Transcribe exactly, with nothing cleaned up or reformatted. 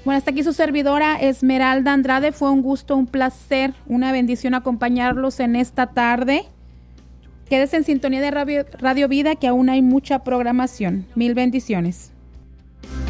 Bueno, hasta aquí su servidora Esmeralda Andrade. Fue un gusto, un placer, una bendición acompañarlos en esta tarde. Quédese en sintonía de Radio, Radio Vida, que aún hay mucha programación. Mil bendiciones.